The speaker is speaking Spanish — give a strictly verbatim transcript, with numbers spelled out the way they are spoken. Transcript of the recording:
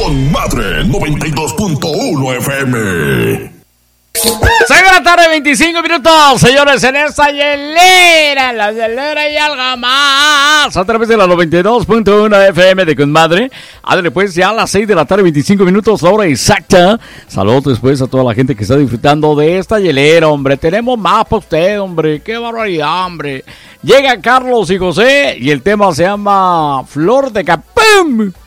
Con Madre noventa y dos punto uno F M. seis de la tarde, veinticinco minutos, señores, en esta hielera, la hielera y algo más, a través de la noventa y dos punto uno F M de Conmadre. Ándale, pues, ya a las seis de la tarde, veinticinco minutos, la hora exacta. Saludos después a toda la gente que está disfrutando de esta hielera, hombre. Tenemos más para usted, hombre. Qué barbaridad, hombre. Llega Carlos y José y el tema se llama Flor de Capum.